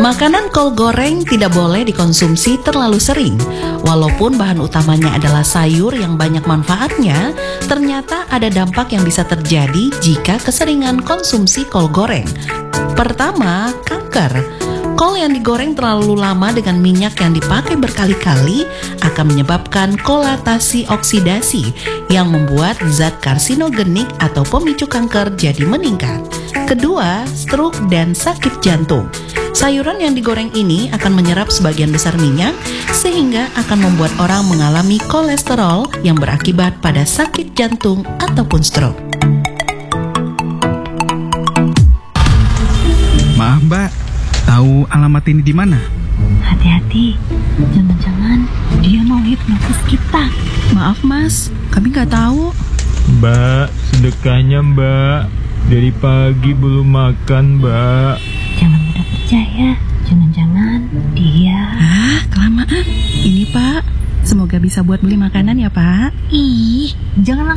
Makanan kol goreng tidak boleh dikonsumsi terlalu sering. Walaupun bahan utamanya adalah sayur yang banyak manfaatnya, ternyata ada dampak yang bisa terjadi jika keseringan konsumsi kol goreng. Pertama, kanker. Kol yang digoreng terlalu lama dengan minyak yang dipakai berkali-kali akan menyebabkan kolatasi oksidasi yang membuat zat karsinogenik atau pemicu kanker jadi meningkat. Kedua, stroke dan sakit jantung. Sayuran yang digoreng ini akan menyerap sebagian besar minyak sehingga akan membuat orang mengalami kolesterol yang berakibat pada sakit jantung ataupun stroke. Maaf Mbak, tahu alamat ini di mana? Hati-hati, jangan-jangan dia mau hipnotis kita. Maaf Mas, kami nggak tahu. Mbak, sedekahnya Mbak. Dari pagi belum makan Mbak. Jangan mudah percaya, jangan-jangan dia... Kelamaan. Ini Pak, semoga bisa buat beli makanan ya Pak. Ih, jangan